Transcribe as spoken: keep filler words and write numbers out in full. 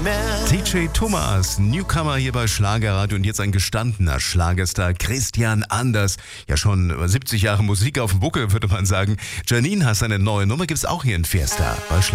mehr. D J Thomas, Newcomer hier bei Schlagerradio und jetzt ein gestandener Schlagerstar, Christian Anders. Ja, schon über siebzig Jahre Musik auf dem Buckel, würde man sagen. Janine hat seine neue Nummer, gibt's auch hier in Fiesta bei Schlagerradio.